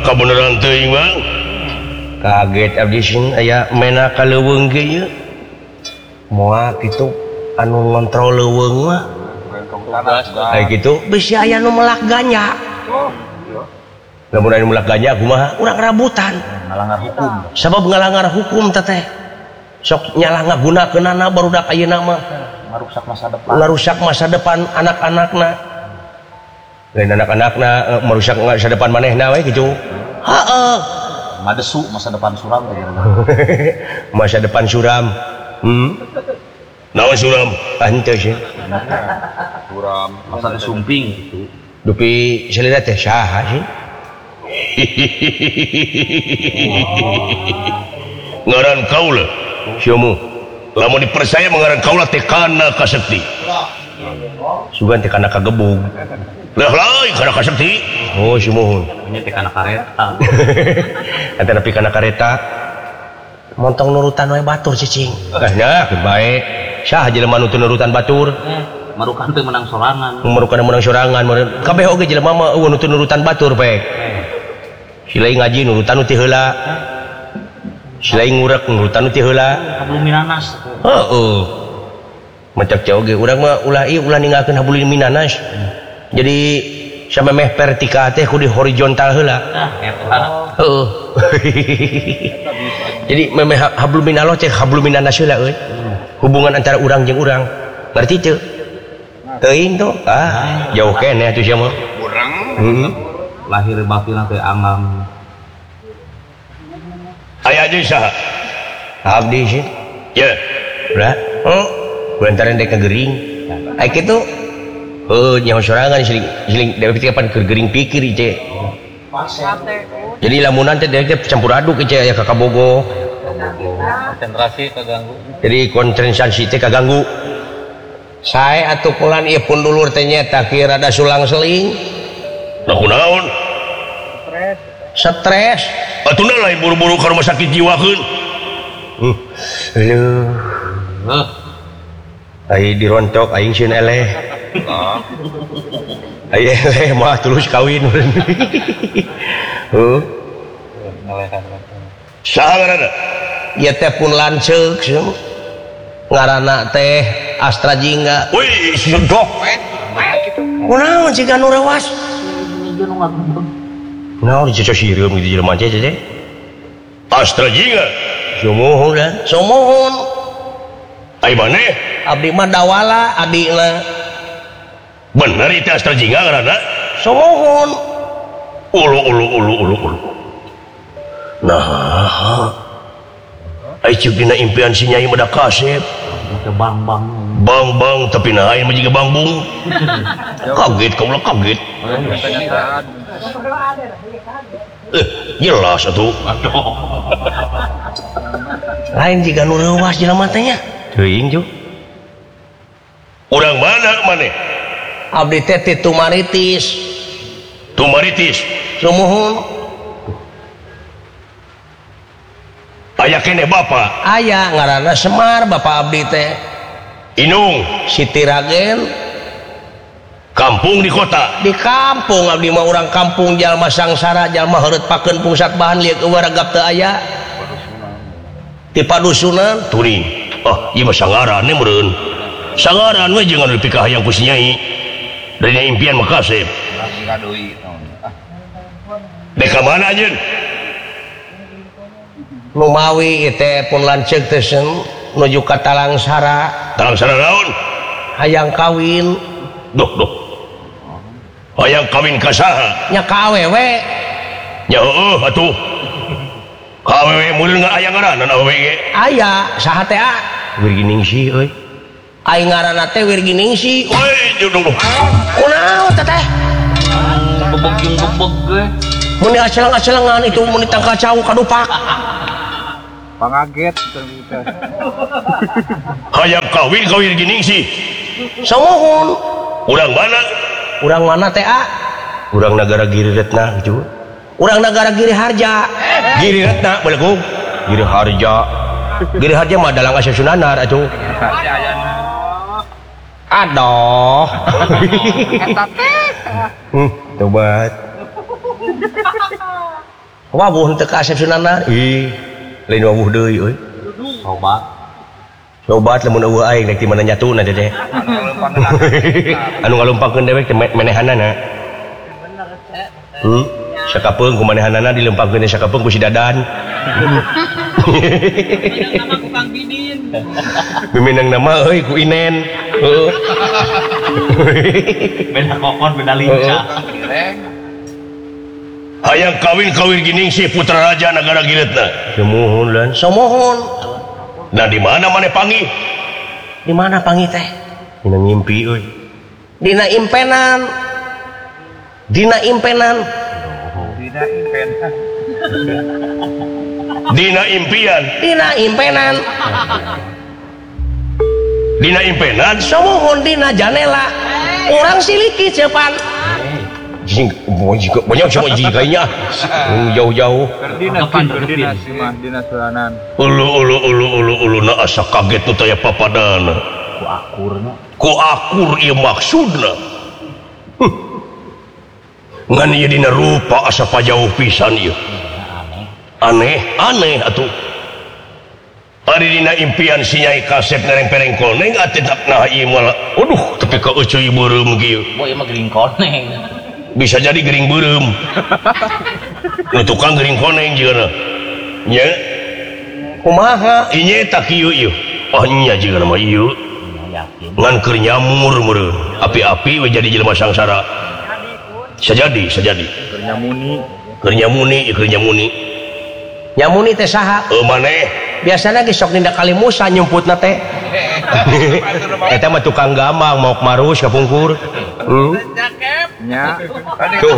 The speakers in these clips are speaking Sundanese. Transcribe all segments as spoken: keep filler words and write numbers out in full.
kebenaran teuing Bang kaget abdi sing aya mena ka leuweung ge ieu moal kitu anu ngontrol leuweung mah aya kitu bisi aya nu melak ganja lamun aya nu melak ganja kumaha urang rabutan ngalanggar hukum sabab ngalanggar hukum teteh sok nyalah ngagunakeunana barudak ayeuna mah ngarusak masa depan ngarusak masa depan anak-anakna lain anak-anakna merusak masa depan manehna we kitu heeh madesu masa depan suram masa depan suram hmm naon suram henteu sih suram masa disumping gitu dupi salira teh saha sih ngaran kaula siomu lamun dipercaya mengaran kaula teh kana kasakti sugan teh kana kagebug lah lain kana kasakti oh sumuhun nya teh kana kareta eta nepi kana kareta montong nurutan wae batur cicing nah nya bae saha jelema nu nurutan batur marukan teh menang sorangan marukan menang sorangan kabeh oge jelema mah eueuh nu nurutan batur pek silai ngaji nurutan nu ti heula silai ngurek nurutan nu ti heula hablum minanas heeh macak jauh ge urang mah ulah ieu ulah ninggalkeun hablum minanas jadi samemeh vertikal teh kudu horizontal heula heeh jadi memeh hablum minallah teh hablum minanas heula euy hubungan antara urang jeung urang ngerti teu teuing tuh ah jauh keneh atuh sia mah urang heeh lahir batin teh angam aya jeung saha abdi sih ya ulah oh kulantaran dek ngegering ai kitu heuh nyaho sorangan siling siling dewe kapan keur gering pikir ice jadi lamunan teh dewe campur aduk ice aya ka kabogo konsentrasi kaganggu jadi konsentrasi teh kaganggu sae atuh kulan ieu pun dulur teh nyeta kieu rada sulang seling nah kunaon stres atuna lain buru-buru ka rumah sakit jiwakeun hmm leuh heuh ai dirontok aing sieun eleh ai eleh mah tulus kawin heuh saha ngaranna ieu teh pun lanceuk ngaranna teh Astra Jingga wih sedok kunaon ciga nu rewas naon cocok sireum gitu jelema teh teh Astra Jingga sumuhun dan sumuhun ai maneh abdi mah dawala adina bener itu Astra Jingga ngaranna sumuhun ulu ulu ulu ulu ulu nah ai cuk dina impian si Nyai Mada Kasep teh bang-bang bang-bang tapi nah aya mah jiga bangbung kaget kamu lah kaget eh jelas atuh lain jika nu leuwas jelema teh nya teuing ju urang mana maneh abdi teh ti Tumaritis Tumaritis sumuhun aya keneh bapa aya ngaranna Semar bapa abdi teh Inung Siti Ragen kampung di kota di kampung abdi mah urang kampung jalma sangsara jalma heureut pakeun pungsat bahan lieu eueuh ragap teu aya ti padusunan turing oh ieu mah sangaran nih meureun sangaran we jeung anu dipikah hayang ku si Nyai dari impian mah Kasep deka mana anjeun nu mawi ieu teh pun lanceuk teh nuju ka Talangsara Talangsara naon hayang kawin duh duh hayang kawin ka saha nya ka awewe nya heueuh atuh ka awewe mulih ngan aya ngaranna awewe ge aya saha teh a Wirginingsih euy ai ngaranna teh Wirginingsih oi duh duh kunaon teh teh bebeg jeung bebeg ge mun acelang-acelangan itu mun ditangka cau kadupak pangaget hayang kawin ka Wirginingsih sumuhun urang mana urang mana teh a urang nagara Giri Retna gitu urang nagara Giri Harja Giri Retna belegug Giri Harja Giri Harja mah dalang asa Sunanar atuh aduh eta teh hmm tobat wawuh teu ka asep sunana ih lain wawuh deui euy obat obat lamun eueuh aing rek ti mana nyatuna teh anu ngalumpangkeun dewek teh menehanana hmm sakapeung ku manehanana dilempangkeun sakapeung ku si dadan biminang nama euy ku inen heeh beda kokon beda lincah hayang kawin-kawin gini si putra raja negara gileutna semohon lan semohon nah di mana maneh panggih di mana panggih teh dina ngimpi euy dina impenan dina impenan dina impenan dina impian dina impenan dina impenan semohon dina janela orang siliki cepan banyak semua jikanya jauh-jauh dinas dinas mah dinas sulanan ulu ulu ulu ulu ulu na asa kaget tuh taya papadana ku akurna ku akur ieu maksudna ngan ieu dina rupa asa pajauh pisan ieu aneh aneh atuh ari dina impian si Nyai Kasep nereng-pereng koneng tetap nah ieu malah aduh tapi ka euceuy beureum kieu boy mah gering koneng bisa jadi gering beureum nu tukang gering koneng jigana nya kumaha ieu eta kieu ieu oh nya jigana mah ieu yakin ngan keur nyamur meureun api-api we jadi jelema sangsara sajadi sajadi keur nyamuni keur nyamuni keur nyamuni nyamuni teh saha eueuh maneh biasana ge sok nindak kali Musa nyumputna teh eta mah tukang gamang mau marus kapungkur hmm. nya tuh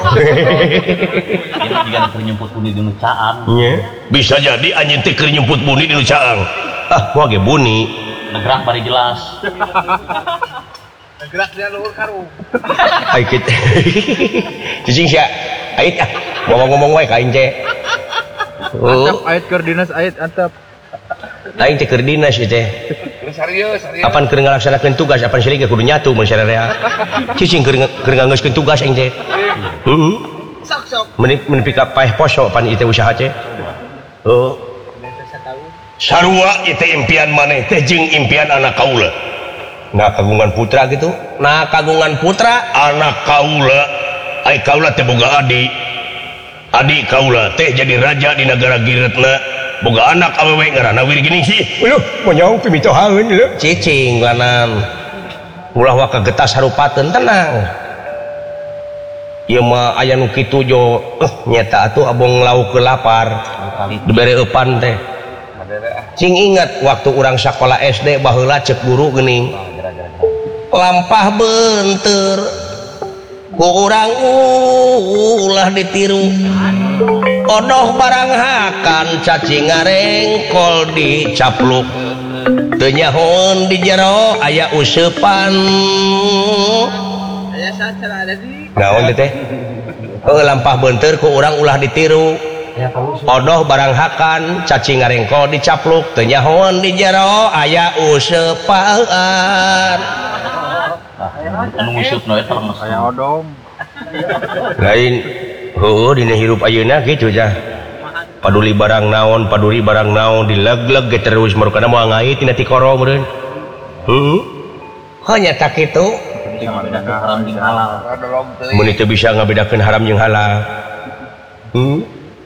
ini juga keur nyemput buni di caang nya bisa jadi anjeun teh keur nyumput buni di nu caang ah moal ge buni negerak bari jelas gerak dia luhur karung ai kitu cicing sia ait ah ngomong-ngomong wae ka aing teh antep ait keur dinas ait antep aing teh keur dinas ieu teh serius serius apan keur ngalaksanakeun tugas apan silih ge kudu nyatu mun sararea cicing keur keur nganggeuskeun tugas aing teh heeh sok sok meuni meuni pika paeh poso pan ieu teh usaha teh oh sarua ieu teh impian maneh teh jeung impian anak kaula nah kagungan putra gitu nah kagungan putra anak kaula ai kaula teh boga adik adik kaula teh jadi raja di negara Giretna boga anak awewe ngaranna Wirginingsih Aduh, monyong pimitohaeun lho. Cicing lanam. Ulah waka getas harupateun tenang. Ieu mah aya nu kitu jo, eh nyata atuh abong lauk ke lapar. Dibere eupan teh. Cing ingat waktu urang sakola S D baheula ceuk guru geuning. Lampah beunteur. Ku urang ulah ditiru. Odoh barang hakan cacing ngarengkol dicapluk teu nyahoon di jero aya useupan aya sacara ada di naon teh heuh lampah beunteur ku urang ulah ditiru odoh barang hakan cacing ngarengkol dicapluk teu nyahoon di jero aya useupan anu ngusupna eta aya odong lain heueuh dina hirup ayeuna kitu jah paduli barang naon paduli barang naon dileg-leg ge terus marukana moal ngait tina ti koro meureun heuh hanya tak kitu haram jeung halal mun teu bisa ngabedakeun haram jeung halal heuh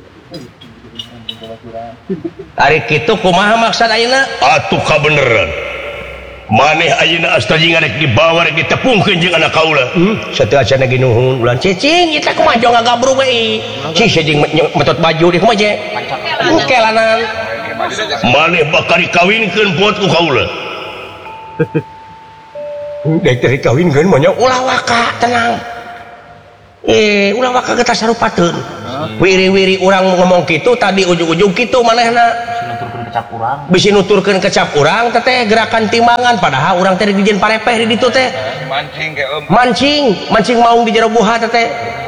ari kitu kumaha maksud ayeuna atuh kabeneran maneh ayeuna astaji ngarek dibawa rek ditepungkeun jeung anak kaula hmm sateu acana ge nuhun ulah cicing eta kumaha jong ngagabrug we cing sejing metot baju di kumaha je kelanan maneh bakal dikawinkeun buat ku kaula dek teh dikawinkeun mah nya ulah waka tenang eh ulah waka getas harupateun wiri-wiri urang ngomong kitu tadi ujug-ujug kitu manehna kecap urang bisi nuturkeun kecap urang teh gerakan timbangan padahal urang teh dijieun parepeh di ditu teh mancing ke em mancing mancing maung di jero guha teh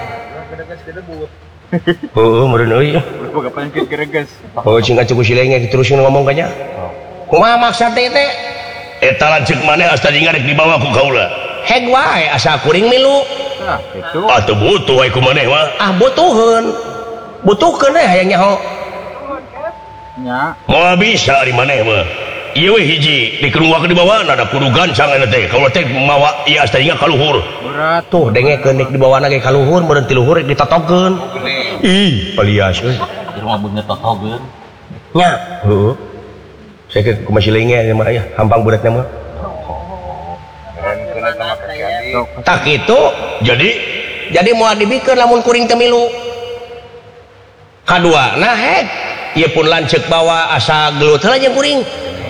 heueuh meureun euy boga panyakit gereges oh cing atuh ku silenge diteruskeun ngomong ka nya kumaha maksud teh teh eta lanceuk maneh astaji ngarek dibawa ku kaula heg wae asa kuring milu nah itu atuh butuh wae ku maneh mah ah butuheun butuhkeun we hayang nyaho nya mau bisa di mana mah ieu we hiji dikeluarkeun di bawahna da kudu gancang eta teh kalau teh mawa ieu astarina ka luhur berat tuh dengekeun dik di bawahna ge ka luhur meureun ti luhur ditotogkeun ih palias euy di rumah beungeut totogeun nya heueuh saya ke kumaha silenge mah aya hampang budatna mah tak itu jadi jadi mau dibikeun lamun kuring teu milu kadua nah hek ieu pun lanceuk bawa asa gelut heula jeung kuring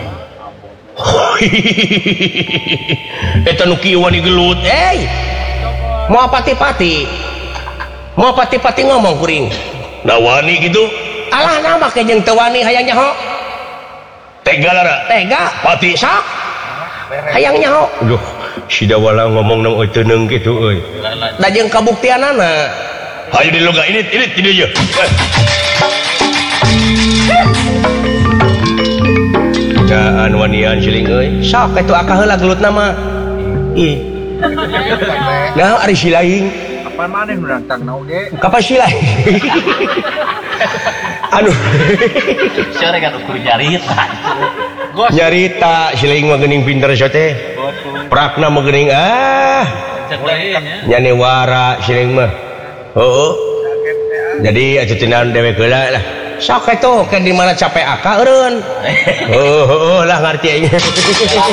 eta nu kieu wani gelut eh mau pati-pati mau pati-pati ngomong kuring da wani gitu alah na make jeung teu wani hayang nyaho tega lara tega pati sok hayang nyaho aduh si dawala ngomong nang euy teuneng kitu euy da jeung kabuktianana hayu di loga ini ini di dieu jaan wanian ciling euy sok atuh akah heula gelutna mah ih nah ari silaing apa maneh nu rantang na oge kapan silaing aduh sore kan ukur jarita nyarita silaing mah geuning pinter sia teh prakna mah geuning ah nyane wara silaing mah heueuh jadi acucinan dewek heula lah sok atuh ke di mana capek aka eureun heueuh lah ngarti aing